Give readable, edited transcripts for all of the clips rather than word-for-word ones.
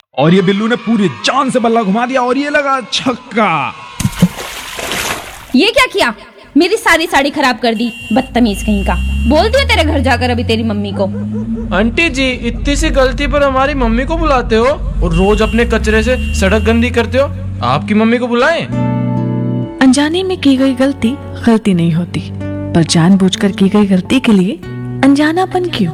और ये बिल्लू ने पूरी जान से बल्ला घुमा दिया और ये लगा छक्का। ये क्या किया? मेरी सारी साड़ी खराब कर दी, बदतमीज कहीं का। बोल दिया तेरे घर जाकर अभी तेरी मम्मी को। आंटी जी, इतनी सी गलती पर हमारी मम्मी को बुलाते हो और रोज अपने कचरे से सड़क गंदी करते हो। आपकी मम्मी को बुलाएं। अनजाने में की गई गलती नहीं होती, पर जानबूझकर की गई गलती के लिए अनजानापन क्यों?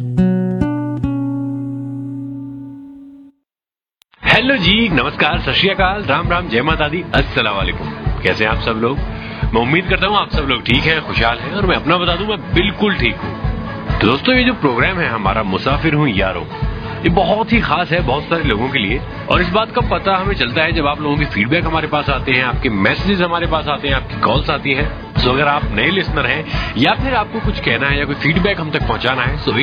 हेलो जी, नमस्कार, सत श्री अकाल, राम राम, जय माता दी, अस्सलाम वालेकुम। कैसे हैं आप सब लोग? मैं उम्मीद करता हूँ आप सब लोग ठीक हैं, खुशहाल हैं। और मैं अपना बता दूं, मैं बिल्कुल ठीक हूँ। तो दोस्तों, ये जो प्रोग्राम है हमारा मुसाफिर हूँ यारो, ये बहुत ही खास है बहुत सारे लोगों के लिए। और इस बात का पता हमें चलता है जब आप लोगों की फीडबैक हमारे पास आते हैं, आपके मैसेजेस हमारे पास आते हैं, आपकी कॉल्स आती हैं। तो अगर आप नए लिसनर हैं या फिर आपको कुछ कहना है या कोई फीडबैक हम तक पहुंचाना है, तो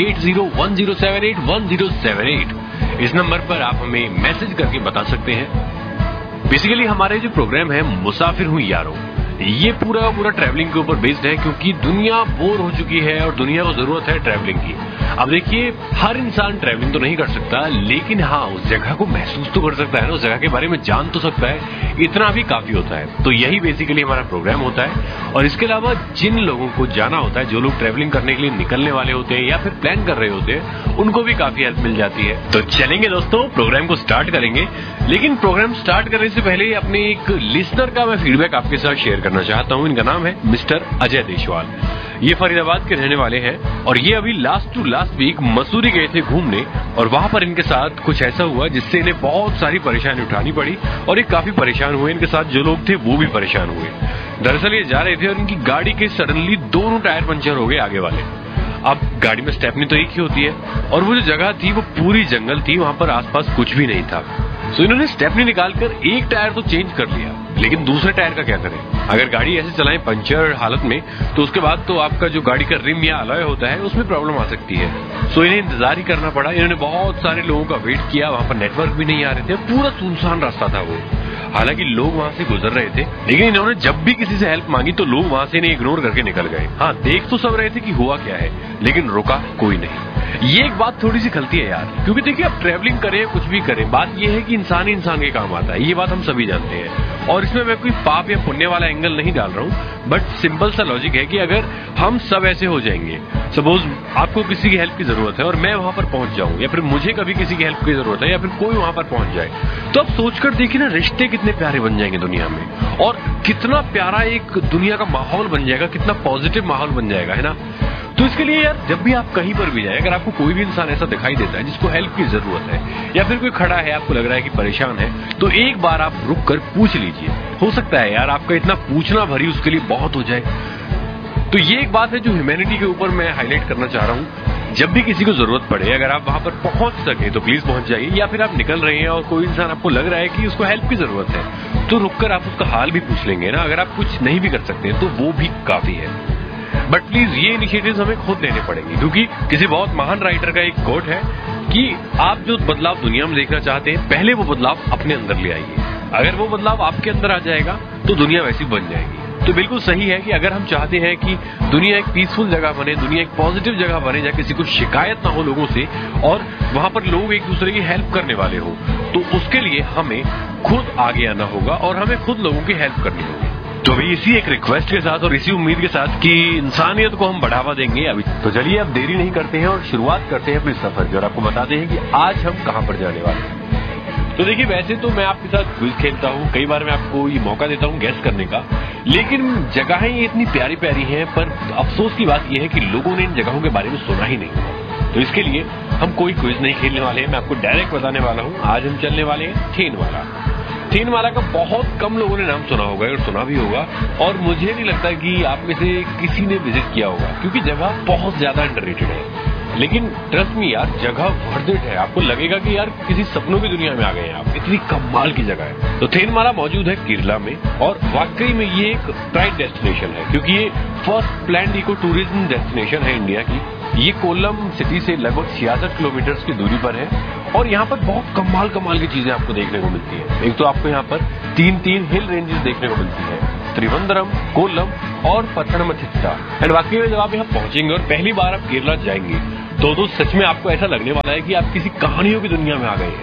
8010781078 इस नंबर पर आप हमें मैसेज करके बता सकते हैं। बेसिकली हमारे जो प्रोग्राम है मुसाफिर हूँ यारो, ये पूरा ट्रैवलिंग के ऊपर बेस्ड है, क्योंकि दुनिया बोर हो चुकी है और दुनिया को जरूरत है ट्रैवलिंग की। अब देखिए, हर इंसान ट्रैवलिंग तो नहीं कर सकता, लेकिन हाँ, उस जगह को महसूस तो कर सकता है ना, उस जगह के बारे में जान तो सकता है। इतना भी काफी होता है। तो यही बेसिकली हमारा प्रोग्राम होता है। और इसके अलावा जिन लोगों को जाना होता है, जो लोग ट्रैवलिंग करने के लिए निकलने वाले होते हैं या फिर प्लान कर रहे होते हैं, उनको भी काफी हेल्प मिल जाती है। तो चलेंगे दोस्तों, प्रोग्राम को स्टार्ट करेंगे। लेकिन प्रोग्राम स्टार्ट करने से पहले अपने एक लिसनर का मैं फीडबैक आपके साथ शेयर करना चाहता हूं। इनका नाम है मिस्टर अजय देशवाल। ये फरीदाबाद के रहने वाले हैं और ये अभी लास्ट वीक मसूरी गए थे घूमने, और वहां पर इनके साथ कुछ ऐसा हुआ जिससे इन्हें बहुत सारी परेशानी उठानी पड़ी और ये काफी परेशान हुए। इनके साथ जो लोग थे वो भी परेशान हुए। दरअसल ये जा रहे थे और इनकी गाड़ी के सडनली दोनों टायर पंचर हो गए आगे वाले। अब गाड़ी में स्टेपनी तो एक ही होती है और वो जो जगह थी वो पूरी जंगल थी, वहां पर आसपास कुछ भी नहीं था। तो इन्होंने स्टेपनी निकालकर एक टायर तो चेंज कर लिया, लेकिन दूसरे टायर का क्या करें? अगर गाड़ी ऐसे चलाएं पंचर हालत में, तो उसके बाद तो आपका जो गाड़ी का रिम या अलॉय होता है उसमें प्रॉब्लम आ सकती है। सो इन्हें इंतजार ही करना पड़ा। इन्होंने बहुत सारे लोगों का वेट किया, वहां पर नेटवर्क भी नहीं आ रहे थे, पूरा सुनसान रास्ता था वो। हालांकि लोग वहां से गुजर रहे थे, लेकिन इन्होंने जब भी किसी से हेल्प मांगी तो लोग वहां से इन्हें इग्नोर करके निकल गए। हाँ, देख तो सब रहे थे कि हुआ क्या है, लेकिन रुका कोई नहीं। ये एक बात थोड़ी सी खलती है यार, क्योंकि देखिए, आप ट्रैवलिंग करें कुछ भी करें, बात ये है कि इंसान के काम आता है। ये बात हम सभी जानते हैं और इसमें मैं कोई पाप या पुण्य वाला एंगल नहीं डाल रहा हूं, बट सिंपल सा लॉजिक है कि अगर हम सब ऐसे हो जाएंगे, सपोज आपको किसी की हेल्प की जरूरत है और मैं वहां पर पहुंच जाऊं, या फिर मुझे कभी किसी की हेल्प की जरूरत है या फिर कोई वहां पर पहुंच जाए, तो आप सोचकर देखिए ना, रिश्ते कितने प्यारे बन जाएंगे दुनिया में, और कितना प्यारा एक दुनिया का माहौल बन जाएगा, कितना पॉजिटिव माहौल बन जाएगा, है ना। तो इसके लिए यार, जब भी आप कहीं पर भी जाए, अगर आपको कोई भी इंसान ऐसा दिखाई देता है जिसको हेल्प की जरूरत है, या फिर कोई खड़ा है आपको लग रहा है कि परेशान है, तो एक बार आप रुक कर पूछ लीजिए। हो सकता है यार आपका इतना पूछना भरी उसके लिए बहुत हो जाए। तो ये एक बात है जो ह्यूमैनिटी के ऊपर मैं हाईलाइट करना चाह रहा हूँ। जब भी किसी को जरूरत पड़े, अगर आप वहां पर पहुंच सके तो प्लीज पहुंच जाइए, या फिर आप निकल रहे हैं और कोई इंसान आपको लग रहा है कि उसको हेल्प की जरूरत है, तो रुककर आप उसका हाल भी पूछ लेंगे ना। अगर आप कुछ नहीं भी कर सकते तो वो भी काफी है। बट प्लीज ये इनिशिएटिव्स हमें खुद लेने पड़ेंगे, क्योंकि किसी बहुत महान राइटर का एक कोट है कि आप जो बदलाव दुनिया में देखना चाहते हैं, पहले वो बदलाव अपने अंदर ले आइए। अगर वो बदलाव आपके अंदर आ जाएगा तो दुनिया वैसी बन जाएगी। तो बिल्कुल सही है कि अगर हम चाहते हैं कि दुनिया एक पीसफुल जगह बने, दुनिया एक पॉजिटिव जगह बने, जहाँ किसी को शिकायत ना हो लोगों से और वहां पर लोग एक दूसरे की हेल्प करने वाले हो, तो उसके लिए हमें खुद आगे आना होगा और हमें खुद लोगों की हेल्प करनी होगी। तो अभी इसी एक रिक्वेस्ट के साथ और इसी उम्मीद के साथ कि इंसानियत को हम बढ़ावा देंगे अभी, तो चलिए अब देरी नहीं करते हैं और शुरुआत करते हैं अपने सफर की, और आपको बताते हैं कि आज हम कहां पर जाने वाले हैं। तो देखिए, वैसे तो मैं आपके साथ क्विज खेलता हूँ, कई बार मैं आपको ये मौका देता हूँ गैस करने का, लेकिन जगहें ये इतनी प्यारी प्यारी हैं, पर अफसोस की बात यह है कि लोगों ने इन जगहों के बारे में सुना ही नहीं। तो इसके लिए हम कोई क्विज नहीं खेलने वाले हैं, मैं आपको डायरेक्ट बताने वाला हूँ। आज हम चलने वाले हैं थेनवाला। थेनवाला का बहुत कम लोगों ने नाम सुना होगा और सुना भी होगा, और मुझे नहीं लगता कि आप में से किसी ने विजिट किया होगा, क्योंकि जगह बहुत ज्यादा अंडररेटेड है। लेकिन ट्रस्ट मी यार, जगह वर्थ इट है। आपको लगेगा कि यार किसी सपनों की दुनिया में आ गए हैं आप, इतनी कमाल की जगह है। तो थेनवाला मौजूद है केरला में, और वाकई में ये एक प्राइड डेस्टिनेशन है, क्योंकि ये first planned eco tourism destination है इंडिया की। ये कोल्लम सिटी से लगभग 66 किलोमीटर की दूरी पर है, और यहाँ पर बहुत कमाल की चीजें आपको देखने को मिलती है। एक तो आपको यहाँ पर तीन हिल रेंजेस देखने को मिलती है, त्रिवंद्रम, कोल्लम और पत्थनमथिट्टा। एंड वाकई में जब आप यहाँ पहुंचेंगे और पहली बार आप केरला जाएंगे, तो सच में आपको ऐसा लगने वाला है कि आप किसी कहानियों की दुनिया में आ गए हैं।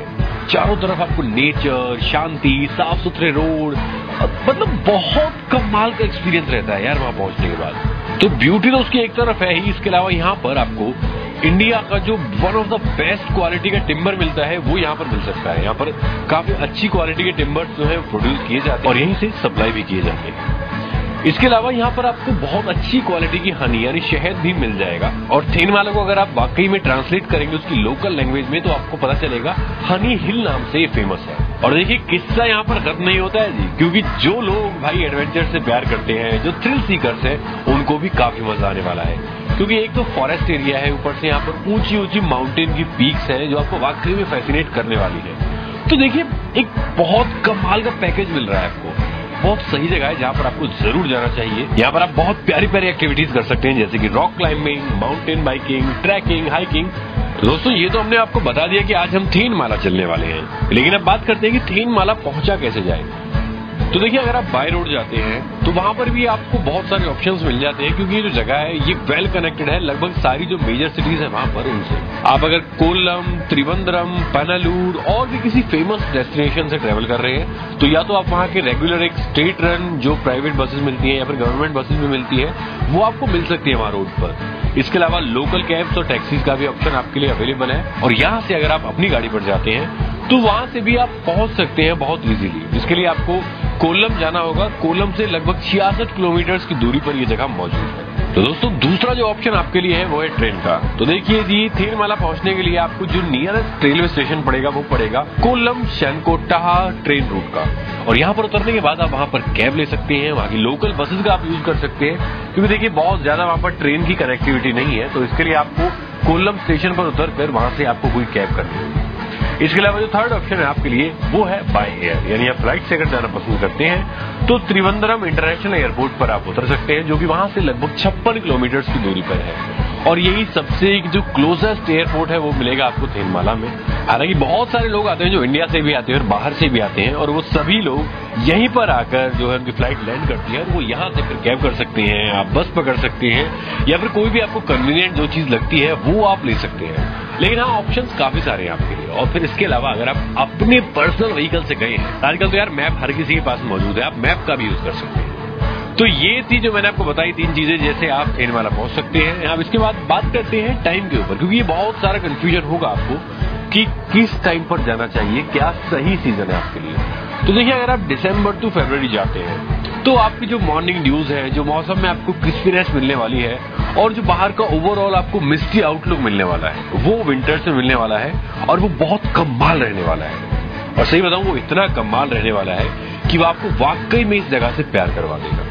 चारों तरफ आपको नेचर, शांति, साफ सुथरे रोड, मतलब बहुत कमाल का एक्सपीरियंस रहता है यार वहां पहुंचने के बाद। तो ब्यूटी तो उसकी एक तरफ है ही, इसके अलावा यहाँ पर आपको इंडिया का जो one of the best quality का टिम्बर मिलता है वो यहाँ पर मिल सकता है। यहाँ पर काफी अच्छी क्वालिटी के टिम्बर्स जो है प्रोड्यूस किए जाते हैं और यहीं से सप्लाई भी किए जाते हैं। इसके अलावा यहाँ पर आपको बहुत अच्छी क्वालिटी की हनी यानी शहद भी मिल जाएगा। और थेनमाला को अगर आप वाकई में ट्रांसलेट करेंगे उसकी लोकल लैंग्वेज में तो आपको पता चलेगा हनी हिल नाम से ये फेमस है। और देखिए किस्सा यहाँ पर खत्म नहीं होता है जी, क्योंकि जो लोग भाई एडवेंचर से प्यार करते हैं, जो थ्रिल सीकर्स हैं, उनको भी काफी मजा आने वाला है। क्योंकि एक तो फॉरेस्ट एरिया है, ऊपर से यहाँ पर ऊंची ऊंची माउंटेन की पीक्स हैं जो आपको वाकई में फैसिनेट करने वाली है। तो देखिए एक बहुत कमाल का पैकेज मिल रहा है आपको, बहुत सही जगह है जहाँ पर आपको जरूर जाना चाहिए। यहाँ पर आप बहुत प्यारी प्यारी एक्टिविटीज कर सकते हैं जैसे कि rock climbing, mountain biking, trekking, hiking. दोस्तों ये तो हमने आपको बता दिया कि आज हम थेनमाला चलने वाले हैं, लेकिन अब बात करते हैं कि थेनमाला पहुंचा कैसे जाए। तो देखिए अगर आप बाय रोड जाते हैं तो वहां पर भी आपको बहुत सारे ऑप्शंस मिल जाते हैं, क्योंकि ये जो जगह है ये वेल कनेक्टेड है लगभग सारी जो मेजर सिटीज है वहां पर उनसे। आप अगर कोल्लम, त्रिवंद्रम, पनालूर और भी किसी फेमस डेस्टिनेशन से ट्रेवल कर रहे हैं तो या तो आप वहां के रेगुलर एक स्टेट रन जो प्राइवेट बसेस मिलती है या फिर गवर्नमेंट बसेस भी मिलती है वो आपको मिल सकती है वहां रोड पर। इसके अलावा लोकल कैब्स और टैक्सीज का भी ऑप्शन आपके लिए अवेलेबल है। और यहाँ से अगर आप अपनी गाड़ी पर जाते हैं तो वहां से भी आप पहुंच सकते हैं बहुत इजीली। इसके लिए आपको कोल्लम जाना होगा। कोल्लम से लगभग 66 किलोमीटर की दूरी पर यह जगह मौजूद है। तो दोस्तों दूसरा जो ऑप्शन आपके लिए है वो है ट्रेन का। तो देखिए जी थेनमाला पहुंचने के लिए आपको जो नियरेस्ट रेलवे स्टेशन पड़ेगा वो पड़ेगा कोल्लम शनकोट्टा ट्रेन रूट का। और यहाँ पर उतरने के बाद आप वहां पर कैब ले सकते हैं, वहां की लोकल बसेस का आप यूज कर सकते हैं, क्योंकि देखिए बहुत ज्यादा वहां पर ट्रेन की कनेक्टिविटी नहीं है। तो इसके लिए आपको कोल्लम स्टेशन पर उतरकर वहां से आपको कोई कैब करनी होगी। इसके अलावा जो थर्ड ऑप्शन है आपके लिए वो है बाय एयर, यानी आप फ्लाइट से अगर जाना पसंद करते हैं तो त्रिवंद्रम इंटरनेशनल एयरपोर्ट पर आप उतर सकते हैं जो कि वहां से लगभग 56 किलोमीटर की दूरी पर है। और यही सबसे जो क्लोजेस्ट एयरपोर्ट है वो मिलेगा आपको थेनमाला में। हालांकि बहुत सारे लोग आते हैं जो इंडिया से भी आते हैं और बाहर से भी आते हैं, और वो सभी लोग यहीं पर आकर जो है उनकी फ्लाइट लैंड करती है और वो यहाँ से फिर कैब कर सकते हैं, आप बस पकड़ सकते हैं या फिर कोई भी आपको कन्वीनियंट जो चीज लगती है वो आप ले सकते हैं। लेकिन हाँ ऑप्शंस काफी सारे हैं आपके लिए। और फिर इसके अलावा अगर आप अपने पर्सनल व्हीकल से गए हैं, आजकल तो यार मैप हर किसी के पास मौजूद है, आप मैप का भी यूज कर सकते हैं। तो ये थी जो मैंने आपको बताई 3 चीजें जैसे आप थेनमाला पहुंच सकते हैं। अब इसके बाद बात करते हैं टाइम के ऊपर, क्योंकि ये बहुत सारा कंफ्यूजन होगा आपको कि किस टाइम पर जाना चाहिए, क्या सही सीजन है आपके लिए। तो देखिए अगर आप दिसंबर टू फरवरी जाते हैं तो आपकी जो मॉर्निंग ड्यूज है, जो मौसम में आपको क्रिस्पीनेस मिलने वाली है और जो बाहर का ओवरऑल आपको मिस्टी आउटलुक मिलने वाला है वो विंटर्स में मिलने वाला है और वो बहुत कमाल रहने वाला है। और सही बताऊं वो इतना कमाल रहने वाला है कि वो आपको वाकई में इस जगह से प्यार करवा देगा।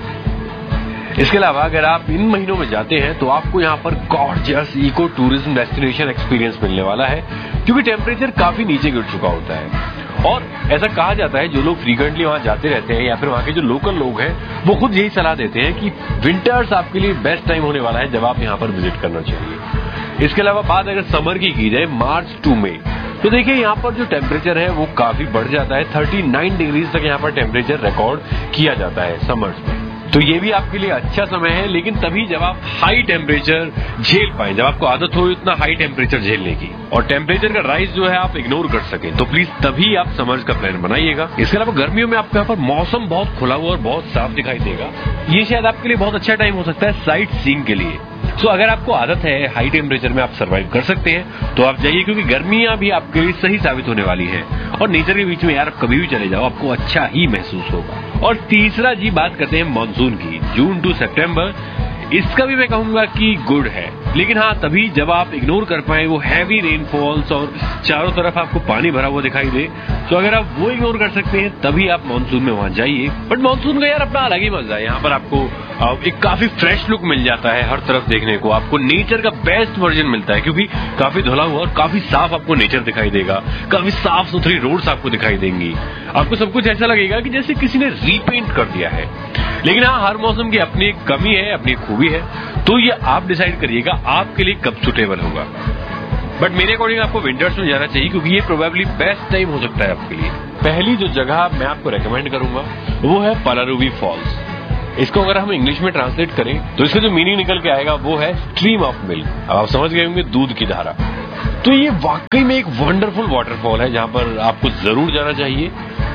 इसके अलावा अगर आप इन महीनों में जाते हैं तो आपको यहाँ पर gorgeous eco tourism destination experience मिलने वाला है, क्योंकि टेम्परेचर काफी नीचे गिर चुका होता है। और ऐसा कहा जाता है जो लोग फ्रीक्वेंटली वहां जाते रहते हैं या फिर वहां के जो लोकल लोग हैं वो खुद यही सलाह देते हैं कि विंटर्स आपके लिए बेस्ट टाइम होने वाला है जब आप यहाँ पर विजिट करना चाहिए। इसके अलावा बात अगर समर की जाए मार्च टू मई, तो देखिए यहाँ पर जो टेम्परेचर है वो काफी बढ़ जाता है। 39 डिग्रीज तक यहाँ पर टेम्परेचर रिकॉर्ड किया जाता है समर्स में। तो ये भी आपके लिए अच्छा समय है, लेकिन तभी जब आप हाई टेम्परेचर झेल पाए, जब आपको आदत हो इतना हाई टेम्परेचर झेलने की और टेम्परेचर का राइज जो है आप इग्नोर कर सके, तो प्लीज तभी आप समर्स का प्लान बनाइएगा। इसके अलावा गर्मियों में आपको यहाँ पर मौसम बहुत खुला हुआ और बहुत साफ दिखाई देगा। ये शायद आपके लिए बहुत अच्छा टाइम हो सकता है साइट सीइंग के लिए। तो अगर आपको आदत है हाई टेम्परेचर में आप सर्वाइव कर सकते हैं तो आप जाइए, क्योंकि गर्मियां भी आपके लिए सही साबित होने वाली है और नेचर के बीच में यार आप कभी भी चले जाओ आपको अच्छा ही महसूस होगा। और तीसरा जी बात करते हैं मानसून की, जून टू सितंबर। इसका भी मैं कहूंगा कि गुड है, लेकिन हाँ तभी जब आप इग्नोर कर पाए वो हैवी रेनफॉल्स और चारों तरफ आपको पानी भरा हुआ दिखाई दे। तो अगर आप वो इग्नोर कर सकते हैं तभी आप मानसून में वहां जाइए। बट मानसून का यार अपना अलग ही मजा है। यहाँ पर आपको एक काफी फ्रेश लुक मिल जाता है हर तरफ देखने को, आपको नेचर का बेस्ट वर्जन मिलता है, क्योंकि काफी धुला हुआ और काफी साफ आपको नेचर दिखाई देगा, काफी साफ सुथरी रोड्स आपको दिखाई देंगी, आपको सब कुछ ऐसा लगेगा कि जैसे किसी ने रीपेंट कर दिया है। लेकिन हाँ हर मौसम की अपनी एक कमी है, अपनी खूबी है, तो ये आप डिसाइड करिएगा आपके लिए कब सुटेबल होगा। बट मेरे अकॉर्डिंग आपको विंटर्स में जाना चाहिए, क्योंकि ये प्रोबेबली बेस्ट टाइम हो सकता है आपके लिए। पहली जो जगह मैं आपको रेकमेंड करूंगा वो है पलारुवी फॉल्स। इसको अगर हम इंग्लिश में ट्रांसलेट करें तो इसका जो मीनिंग निकल के आएगा वो है स्ट्रीम ऑफ मिल्क। अब आप समझ गए होंगे दूध की धारा। तो ये वाकई में एक वंडरफुल वाटरफॉल है जहां पर आपको जरूर जाना चाहिए।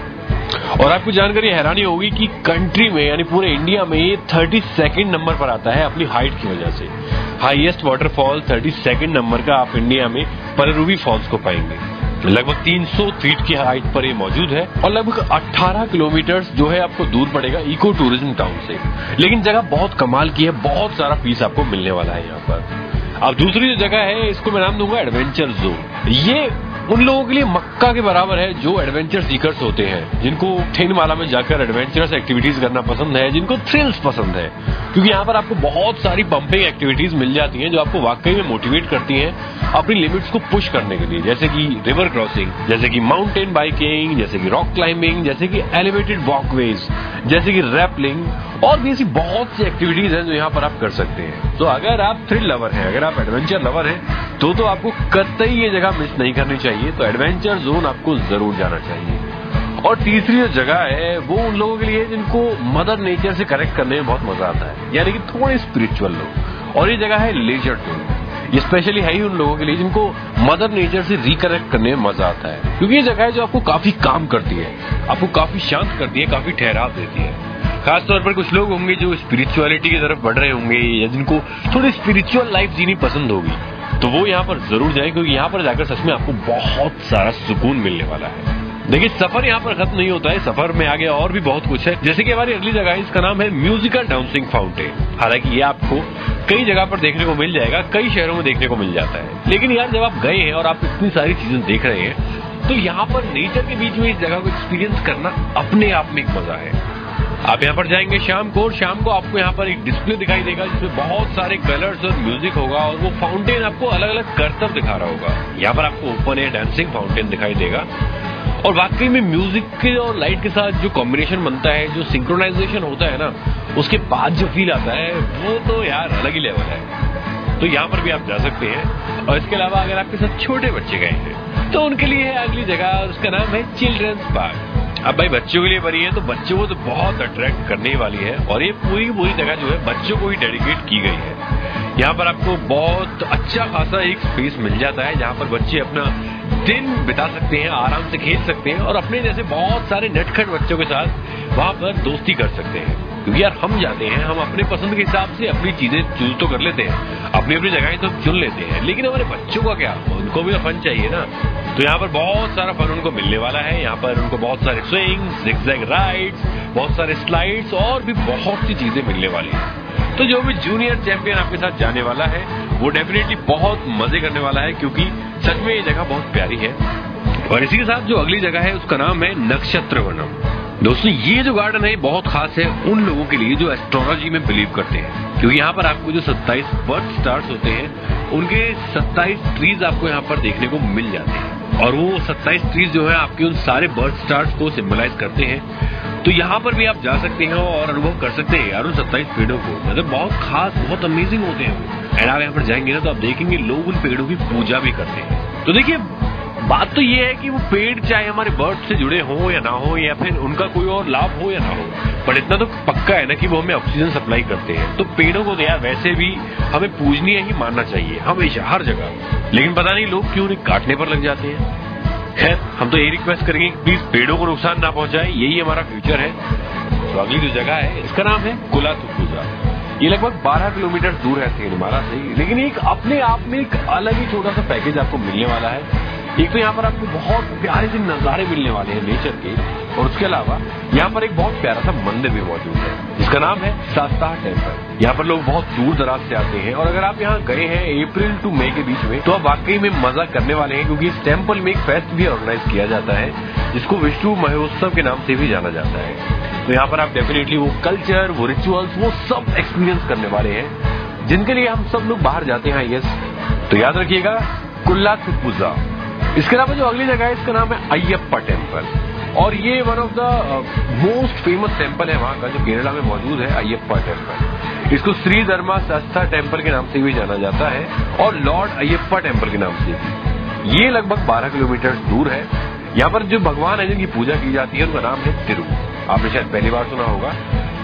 और आपको जानकर हैरानी होगी कि कंट्री में यानी पूरे इंडिया में ये 32nd नंबर पर आता है अपनी हाइट की वजह से। हाईएस्ट वाटरफॉल 32nd नंबर का आप इंडिया में पररूवी फॉल्स को पाएंगे। लगभग 300 फीट की हाइट पर ये मौजूद है और लगभग 18 किलोमीटर जो है आपको दूर पड़ेगा इको टूरिज्म टाउन से। लेकिन जगह बहुत कमाल की है, बहुत सारा पीस आपको मिलने वाला है यहाँ पर। अब दूसरी जो जगह है इसको मैं नाम दूंगा एडवेंचर जोन। ये उन लोगों के लिए मक्का के बराबर है जो एडवेंचर सीकर्स होते हैं, जिनको थिनमाला में जाकर एडवेंचरस एक्टिविटीज करना पसंद है, जिनको थ्रिल्स पसंद है। क्योंकि यहाँ पर आपको बहुत सारी पंपिंग एक्टिविटीज मिल जाती हैं जो आपको वाकई में मोटिवेट करती हैं अपनी लिमिट्स को पुश करने के लिए, जैसे कि रिवर क्रॉसिंग, जैसे कि माउंटेन बाइकिंग, जैसे कि रॉक क्लाइंबिंग, जैसे कि एलिवेटेड वॉकवेज, जैसे कि रैपलिंग और भी ऐसी बहुत सी एक्टिविटीज हैं जो यहाँ पर आप कर सकते हैं। तो अगर आप थ्रिल लवर हैं, अगर आप एडवेंचर लवर हैं तो आपको कतई ये जगह मिस नहीं करनी चाहिए। तो एडवेंचर जोन आपको जरूर जाना चाहिए। और तीसरी जो जगह है वो उन लोगों के लिए जिनको मदर नेचर से कनेक्ट करने में बहुत मजा आता है, यानी कि थोड़े स्पिरिचुअल लोग। और ये जगह है लेजर जोन। ये स्पेशली है ही उन लोगों के लिए जिनको मदर नेचर से रिकनेक्ट करने में मजा आता है, क्योंकि ये जगह है जो आपको काफी काम करती है, आपको काफी शांत करती है, काफी ठहराव देती है। खासतौर पर कुछ लोग होंगे जो स्पिरिचुअलिटी की तरफ बढ़ रहे होंगे या जिनको थोड़ी स्पिरिचुअल लाइफ जीनी पसंद होगी, तो वो यहाँ पर जरूर जाए, क्योंकि यहाँ पर जाकर सच में आपको बहुत सारा सुकून मिलने वाला है। देखिए सफर यहाँ पर खत्म नहीं होता है, सफर में आगे और भी बहुत कुछ है। जैसे कि हमारी अगली जगह है, इसका नाम है म्यूजिकल डांसिंग फाउंटेन। हालांकि ये आपको कई जगह पर देखने को मिल जाएगा, कई शहरों में देखने को मिल जाता है, लेकिन यार जब आप गए हैं और आप इतनी सारी चीजें देख रहे हैं तो यहाँ पर नेचर के बीच में इस जगह को एक्सपीरियंस करना अपने आप में एक मजा है। आप यहाँ पर जाएंगे शाम को, और शाम को आपको यहाँ पर एक डिस्प्ले दिखाई देगा जिसमें बहुत सारे कलर्स और म्यूजिक होगा, और वो फाउंटेन आपको अलग अलग करतब दिखा रहा होगा। यहाँ पर आपको ओपन एयर डांसिंग फाउंटेन दिखाई देगा, और वाकई में म्यूजिक के और लाइट के साथ जो कॉम्बिनेशन बनता है, जो सिंक्रोनाइजेशन होता है ना, उसके बाद जो फील आता है वो तो यार अलग ही लेवल है। तो यहाँ पर भी आप जा सकते हैं। और इसके अलावा अगर आपके साथ छोटे बच्चे गए हैं तो उनके लिए है अगली जगह, उसका नाम है चिल्ड्रंस पार्क। अब भाई बच्चों के लिए बनी है तो बच्चों को तो बहुत अट्रैक्ट करने वाली है, और ये पूरी जगह जो है बच्चों को ही डेडिकेट की गई है। यहाँ पर आपको बहुत अच्छा खासा एक स्पेस मिल जाता है जहाँ पर बच्चे अपना दिन बिता सकते हैं, आराम से खेल सकते हैं और अपने जैसे बहुत सारे नटखट बच्चों के साथ वहाँ पर दोस्ती कर सकते हैं। क्योंकि यार हम जाते हैं, हम अपने पसंद के हिसाब से अपनी चीजें चूज तो कर लेते हैं, अपनी अपनी जगहें तो चुन लेते हैं, लेकिन हमारे बच्चों का क्या, उनको भी तो फन चाहिए ना। तो यहाँ पर बहुत सारा फन उनको मिलने वाला है। यहाँ पर उनको बहुत सारे स्विंग्स, जिगजैग राइड्स, बहुत सारे स्लाइड्स और भी बहुत सी चीजें मिलने वाली है। तो जो भी जूनियर चैंपियन आपके साथ जाने वाला है वो डेफिनेटली बहुत मजे करने वाला है, क्योंकि सच में ये जगह बहुत प्यारी है। और इसी के साथ जो अगली जगह है उसका नाम है नक्षत्र वनम। दोस्तों ये जो गार्डन है बहुत खास है उन लोगों के लिए जो एस्ट्रोलॉजी में बिलीव करते हैं, क्योंकि यहाँ पर आपको जो 27 बर्थ स्टार्स होते हैं उनके 27 ट्रीज आपको यहाँ पर देखने को मिल जाते हैं, और वो 27 ट्रीज जो है आपके उन सारे बर्थ स्टार्स को सिंबलाइज करते हैं। तो यहाँ पर भी आप जा सकते हैं और अनुभव कर सकते हैं यार उन 27 पेड़ों को, मतलब बहुत खास, बहुत अमेजिंग होते हैं वो। एंड आप यहाँ पर जाएंगे ना तो आप देखेंगे लोग उन पेड़ों की पूजा भी करते हैं। तो देखिए बात तो ये है कि वो पेड़ चाहे हमारे बर्थ से जुड़े हों या ना हो, या फिर उनका कोई और लाभ हो या ना हो, पर इतना तो पक्का है ना कि वो हमें ऑक्सीजन सप्लाई करते हैं। तो पेड़ों को तो यार वैसे भी हमें पूजनीय ही मानना चाहिए हमेशा, हर जगह। लेकिन पता नहीं लोग क्यों उन्हें काटने पर लग जाते हैं। खैर हम तो यही रिक्वेस्ट करेंगे कि प्लीज पेड़ों को नुकसान ना पहुंचाए, यही हमारा फ्यूचर है। तो अगली जो जगह है इसका नाम है कुलाथुपुझा। ये लगभग 12 किलोमीटर दूर है थिनमाला से, लेकिन एक अपने आप में एक अलग ही छोटा सा पैकेज आपको मिलने वाला है। एक तो यहाँ पर आपको बहुत प्यारे से नजारे मिलने वाले हैं नेचर के, और उसके अलावा यहाँ पर एक बहुत प्यारा सा मंदिर भी मौजूद है जिसका नाम है शास्ता टेम्पल। यहाँ पर लोग बहुत दूर दराज से आते हैं, और अगर आप यहाँ गए हैं अप्रैल टू मई के बीच में तो आप वाकई में मजा करने वाले हैं, क्योंकि इस टेम्पल में एक फेस्ट भी ऑर्गेनाइज किया जाता है जिसको विष्णु महोत्सव के नाम से भी जाना जाता है। तो यहाँ पर आप डेफिनेटली वो कल्चर, वो रिचुअल्स, वो सब एक्सपीरियंस करने वाले हैं जिनके लिए हम सब लोग बाहर जाते हैं। यस, तो याद रखिएगा कुलाथुपुझा। इसके अलावा जो अगली जगह है इसका नाम है अयप्पा टेम्पल, और ये one of the most famous temple है वहां का जो केरला में मौजूद है, अयप्पा टेम्पल। इसको श्री धर्मा शास्ता टेम्पल के नाम से भी जाना जाता है, और लॉर्ड अयप्पा टेम्पल के नाम से भी। ये लगभग 12 किलोमीटर दूर है। यहाँ पर जो भगवान है जिनकी पूजा की जाती है उनका नाम है तिरु। आपने शायद पहली बार सुना होगा।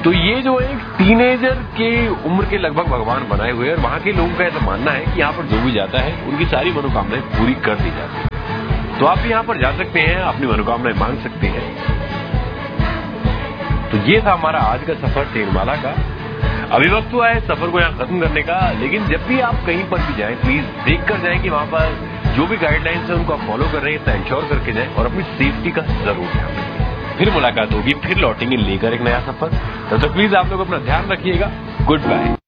तो ये जो एक टीनेजर के उम्र के लगभग भगवान बनाए हुए हैं और वहां के लोगों का ऐसा मानना है कि यहाँ पर जो भी जाता है उनकी सारी मनोकामनाएं पूरी कर दी जाती है। तो आप भी यहाँ पर जा सकते हैं, अपनी मनोकामनाएं मांग सकते हैं। तो ये था हमारा आज का सफर तेरमाला का। अभी वक्त हुआ है सफर को यहाँ खत्म करने का, लेकिन जब भी आप कहीं पर भी जाएं प्लीज देख कर जाएं कि वहां पर जो भी गाइडलाइंस है उनको आप फॉलो कर रहे हैं, इतना इंश्योर करके जाएं और अपनी सेफ्टी का जरूर ध्यान रखें। फिर मुलाकात होगी, फिर लौटेंगे लेकर एक नया सफर। तब तक प्लीज आप लोग अपना ध्यान रखिएगा। Good bye.